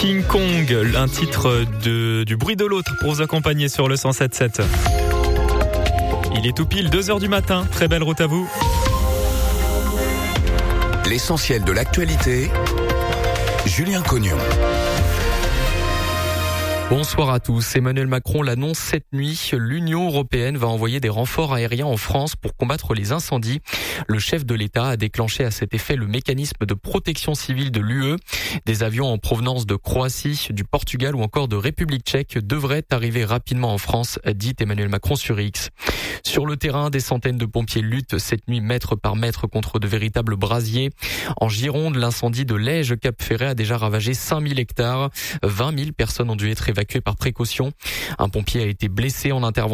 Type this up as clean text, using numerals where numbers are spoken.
King Kong, un titre du bruit de l'autre pour vous accompagner sur le 107.7. Il est tout pile 2h du matin. Très belle route à vous. L'essentiel de l'actualité, Julien Cognon. Bonsoir à tous. Emmanuel Macron l'annonce cette nuit. L'Union européenne va envoyer des renforts aériens en France pour combattre les incendies. Le chef de l'État a déclenché à cet effet le mécanisme de protection civile de l'UE. Des avions en provenance de Croatie, du Portugal ou encore de République tchèque devraient arriver rapidement en France, dit Emmanuel Macron sur X. Sur le terrain, des centaines de pompiers luttent cette nuit mètre par mètre contre de véritables brasiers. En Gironde, l'incendie de Lège-Cap-Ferret a déjà ravagé 5000 hectares. 20 000 personnes ont dû être évacuées par précaution. Un pompier a été blessé en intervention